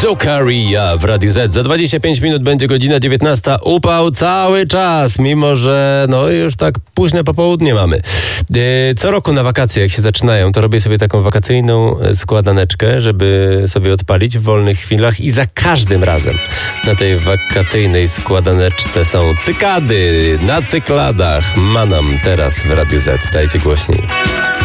Zuccaria w Radiu Z. Za 25 minut będzie godzina 19. Upał cały czas, mimo że już tak późne popołudnie mamy. Co roku na wakacje, jak się zaczynają, to robię sobie taką wakacyjną składaneczkę, żeby sobie odpalić w wolnych chwilach i za każdym razem na tej wakacyjnej składaneczce są cykady na cykladach. Manam teraz w Radiu Z. Dajcie głośniej.